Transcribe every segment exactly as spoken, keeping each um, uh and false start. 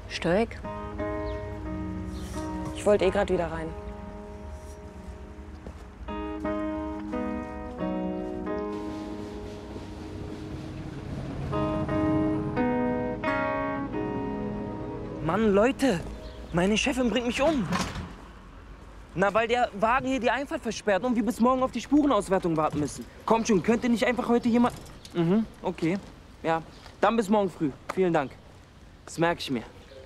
Störrig? Ich wollte eh gerade wieder rein. Mann, Leute, meine Chefin bringt mich um. Na, weil der Wagen hier die Einfahrt versperrt und wir bis morgen auf die Spurenauswertung warten müssen. Kommt schon, könnte nicht einfach heute jemand... Mhm, okay. Ja, dann bis morgen früh. Vielen Dank. Das merke ich mir.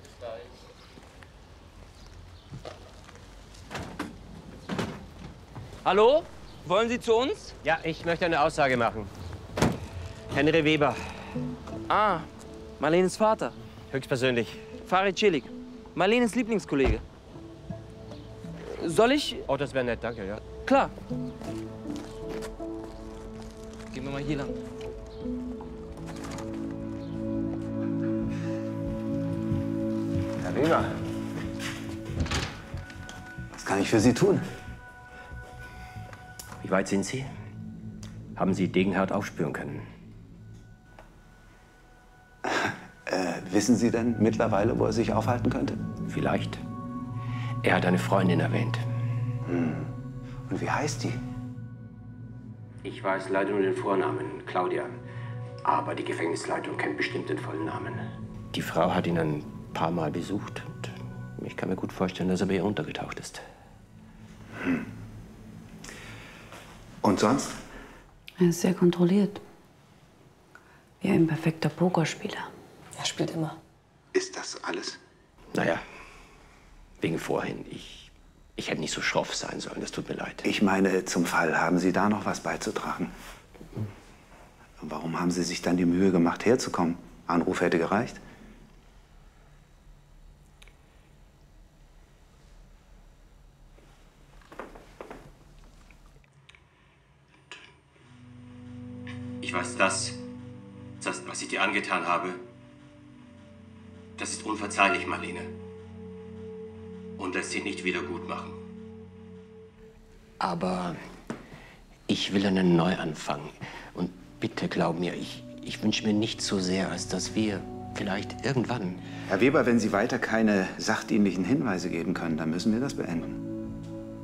Hallo? Wollen Sie zu uns? Ja, ich möchte eine Aussage machen. Henry Weber. Ah, Marlenes Vater. Höchstpersönlich. Farid Celik. Marlenes Lieblingskollege. Soll ich? Oh, das wäre nett, danke, ja. Klar. Gehen wir mal hier lang. Herr Weber, was kann ich für Sie tun? Wie weit sind Sie? Haben Sie Degenhardt aufspüren können? Äh, wissen Sie denn mittlerweile, wo er sich aufhalten könnte? Vielleicht. Er hat eine Freundin erwähnt. Hm. Und wie heißt die? Ich weiß leider nur den Vornamen, Claudia. Aber die Gefängnisleitung kennt bestimmt den vollen Namen. Die Frau hat ihn ein paar Mal besucht. Und ich kann mir gut vorstellen, dass er bei ihr untergetaucht ist. Hm. Und sonst? Er ist sehr kontrolliert. Wie ein perfekter Pokerspieler. Er spielt immer. Ist das alles? Naja, wegen vorhin. Ich, ich hätte nicht so schroff sein sollen. Das tut mir leid. Ich meine, zum Fall, haben Sie da noch was beizutragen? Warum haben Sie sich dann die Mühe gemacht, herzukommen? Anruf hätte gereicht. Ich weiß, das, das, was ich dir angetan habe, das ist unverzeihlich, Marlene. Und lässt sich nicht wieder gut machen. Aber ich will einen Neuanfang. Und bitte glaub mir, ich, ich wünsche mir nichts so sehr, als dass wir vielleicht irgendwann... Herr Weber, wenn Sie weiter keine sachdienlichen Hinweise geben können, dann müssen wir das beenden.